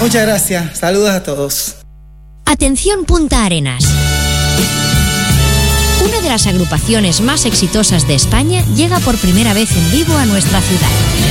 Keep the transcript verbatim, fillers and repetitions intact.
Muchas gracias. Saludos a todos. Atención Punta Arenas. Una de las agrupaciones más exitosas de España llega por primera vez en vivo a nuestra ciudad.